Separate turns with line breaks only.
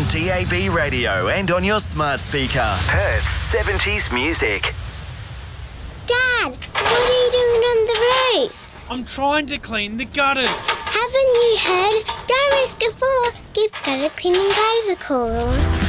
DAB radio and on your smart speaker. Perth's 70s music.
Dad, what are you doing on the roof?
I'm trying to clean the gutters.
Haven't you heard? Don't risk a fall. Give gutter cleaning guys a call.